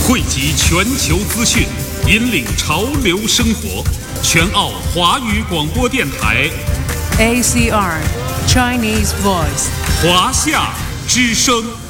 汇集全球资讯，引领潮流生活。全澳华语广播电台 ACR Chinese Voice 华夏之声。